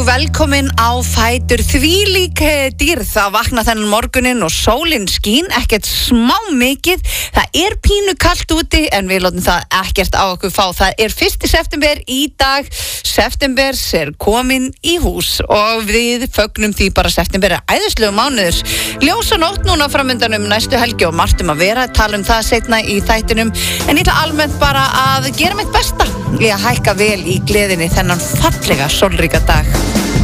Velkomin á Fætur, þvílík dýrð að vakna þennan morguninn og sólin skín, ekkert smá mikið. Það er pínu kalt úti en við látum það ekkert á okkur fá. Það er 1. september í dag, september er komin í hús og við fögnum því bara september er æðislegu mánuður. Ljós og nótt núna framundan næstu helgi og margt að vera, tala það seinna í þættinum. En ég ætla almennt bara að gera mitt besta í að hækka vel í gleðinni þennan fallega sólríka dag.